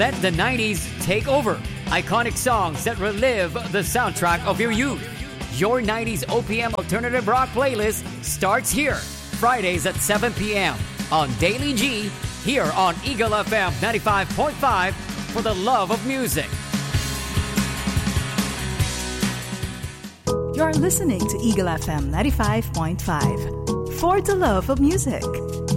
Let the 90s take over. Iconic songs that relive the soundtrack of your youth. Your 90s OPM Alternative Rock playlist starts here. Fridays at 7 p.m. on Daily G, here on Eagle FM 95.5 for the love of music. You're listening to Eagle FM 95.5 for the love of music.